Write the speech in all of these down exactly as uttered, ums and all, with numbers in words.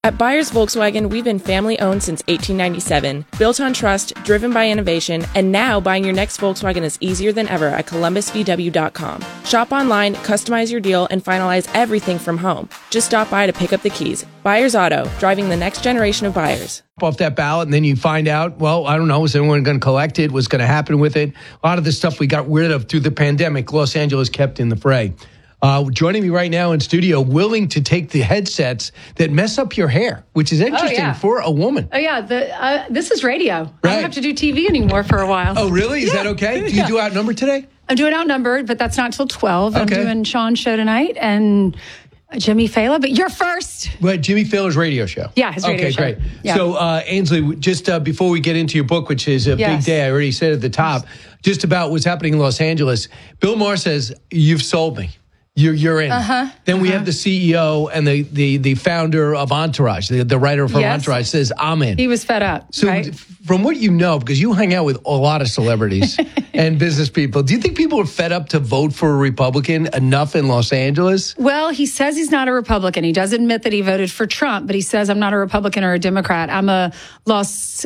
At Byers Volkswagen, we've been family-owned since eighteen ninety-seven, built on trust, driven by innovation, and now buying your next Volkswagen is easier than ever at columbus v w dot com. Shop online, customize your deal, and finalize everything from home. Just stop by to pick up the keys. Byers Auto, driving the next generation of buyers. Off that ballot, and then you find out, well, I don't know, is anyone going to collect it? What's going to happen with it? A lot of the stuff we got rid of through the pandemic, Los Angeles kept in the fray. Uh, joining me right now in studio, willing to take the headsets that mess up your hair, which is interesting oh, yeah. for a woman. Oh, yeah. The, uh, this is radio. Right. I don't have to do T V anymore for a while. Oh, really? Is yeah. that okay? Do you yeah. do Outnumbered today? I'm doing Outnumbered, but that's not till twelve. Okay. I'm doing Sean's show tonight and Jimmy Fallon, but you're first. Well, Jimmy Fallon's radio show. Yeah, his radio okay, show. Okay, great. Yeah. So, uh, Ainsley, just uh, before we get into your book, which is a yes. big day, I already said at the top, just about what's happening in Los Angeles. Bill Maher says, you've sold me. You're, you're in. Uh-huh. Then we uh-huh. have the C E O and the, the, the founder of Entourage, the, the writer from yes. Entourage says, I'm in. He was fed up. So right? from what you know, because you hang out with a lot of celebrities and business people, do you think people are fed up to vote for a Republican enough in Los Angeles? Well, he says he's not a Republican. He does admit that he voted for Trump, but he says, I'm not a Republican or a Democrat. I'm a Los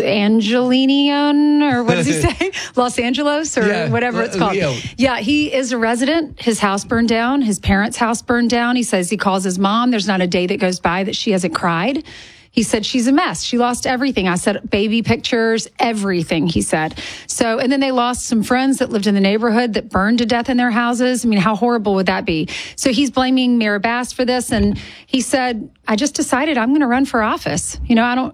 Angelinian, or what does he say? Los Angeles, or yeah, whatever it's called. Yeah. yeah, he is a resident. His house burned down. His parents' house burned down. He says he calls his mom. There's not a day that goes by that she hasn't cried. He said she's a mess. She lost everything. I said baby pictures, everything, he said. So, and then they lost some friends that lived in the neighborhood that burned to death in their houses. I mean, how horrible would that be? So he's blaming Mayor Bass for this. And he said, I just decided I'm going to run for office. You know, I don't,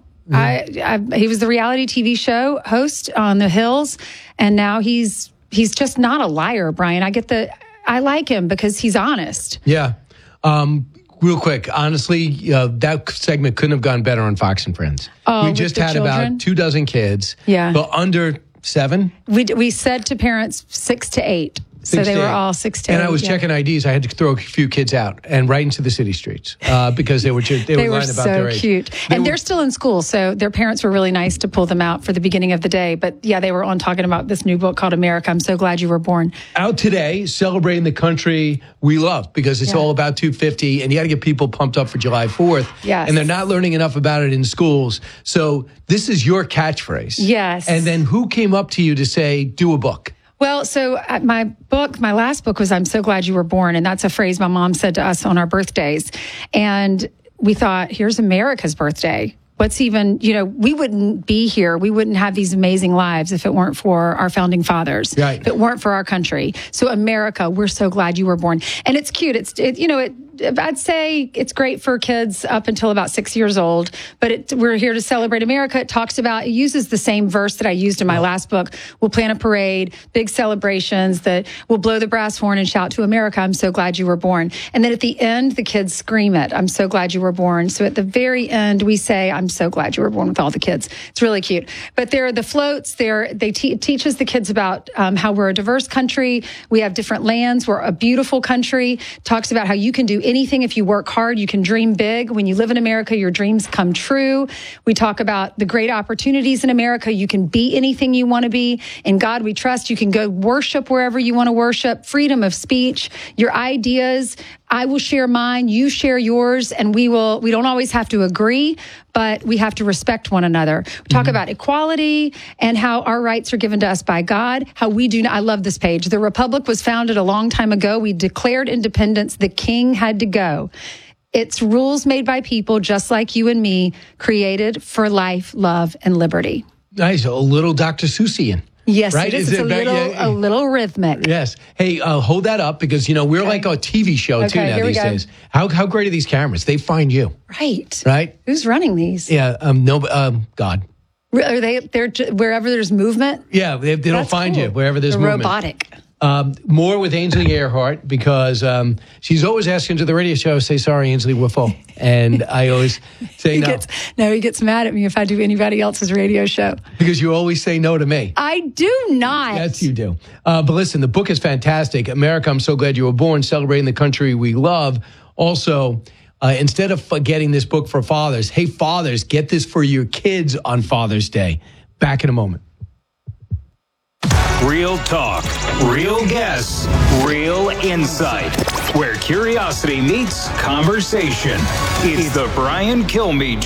I, I, he was the reality T V show host on the Hills. And now he's, he's just not a liar, Brian. I get the, I like him because he's honest. Yeah. Um, real quick, honestly, uh, that segment couldn't have gone better on Fox and Friends. Oh, we just had children? about two dozen kids. Yeah. But under seven. We we said to parents six to eight. So Six they to were eight. all six to eight. And I was yeah. checking I Ds. I had to throw a few kids out and right into the city streets uh, because they were just, they, they were were lying about so their age. cute. They and were, they're still in school, so their parents were really nice to pull them out for the beginning of the day. But yeah, they were on talking about this new book called America. I'm so glad you were born. out today celebrating the country we love because it's Yeah. all about two fifty and you got to get people pumped up for July fourth. Yes. And they're not learning enough about it in schools. So this is your catchphrase. Yes. And then who came up to you to say, do a book? Well, so uh, my book, my last book was I'm So Glad You Were Born. And that's a phrase my mom said to us on our birthdays. And we thought, here's America's birthday. What's even, you know, we wouldn't be here. We wouldn't have these amazing lives if it weren't for our founding fathers. Right. If it weren't for our country. So America, we're so glad you were born. And it's cute. It's, it, you know, it, I'd say it's great for kids up until about six years old, but it, we're here to celebrate America. It talks about, it uses the same verse that I used in my last book. We'll plan a parade, big celebrations that we'll blow the brass horn and shout to America, I'm so glad you were born. And then at the end, the kids scream it, I'm so glad you were born. So at the very end, we say, I'm so glad you were born with all the kids. It's really cute. But there are the floats. There, they te- teaches the kids about um, how we're a diverse country. We have different lands. We're a beautiful country. Talks about how you can do anything if you work hard. You can dream big. When you live in America, your dreams come true. We talk about the great opportunities in America. You can be anything you want to be. In God we trust. You can go worship wherever you want to worship. Freedom of speech. Your ideas. I will share mine. You share yours. And we will, we don't always have to agree, but we have to respect one another. We talk mm-hmm. about equality and how our rights are given to us by God, how we do not, I love this page. The Republic was founded a long time ago. We declared independence. The king had to go. It's rules made by people just like you and me, created for life, love, and liberty. Nice. A little Doctor Seussian. Yes, right? it is. is It's it a about, little, yeah, a little rhythmic. Yes. Hey, uh, hold that up because, you know, we're okay. like a T V show okay, too now here we these go. days. How how great are these cameras? They find you. Right. Right? Who's running these? Yeah. Um. No. Um. God. Are they, they're, wherever there's movement? Yeah. They, they don't That's find cool. you wherever there's They're movement. robotic. Um, more with Ainsley Earhardt because um, she's always asking to the radio show, say, sorry, Ainsley, we're full. And I always say he no. Gets, no, he gets mad at me if I do anybody else's radio show. Because you always say no to me. I do not. Yes, you do. Uh, but listen, the book is fantastic. America, I'm so glad you were born, celebrating the country we love. Also, uh, instead of getting this book for fathers, hey, fathers, get this for your kids on Father's Day. Back in a moment. Real talk, real guests, real insight. Where curiosity meets conversation. It's the Brian Kilmeade